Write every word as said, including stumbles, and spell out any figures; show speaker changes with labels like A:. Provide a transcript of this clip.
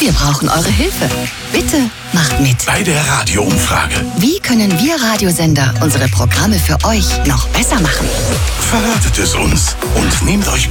A: Wir brauchen eure Hilfe. Bitte macht mit.
B: Bei der Radioumfrage.
A: Wie können wir Radiosender unsere Programme für euch noch besser machen?
B: Verratet es uns und nehmt euch